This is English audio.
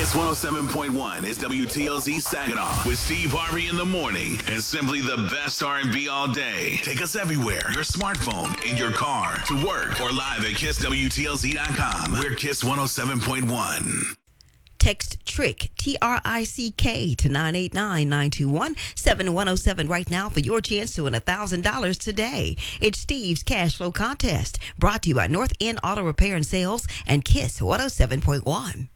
Kiss 107.1 is WTLZ Saginaw with Steve Harvey in the morning and simply the best R&B all day. Take us everywhere. Your smartphone, in your car, to work, or live at KissWTLZ.com. We're Kiss 107.1. Text TRICK, TRICK, to 989-921-7107 right now for your chance to win $1,000 today. It's Steve's Cash Flow Contest, brought to you by North End Auto Repair and Sales and Kiss 107.1.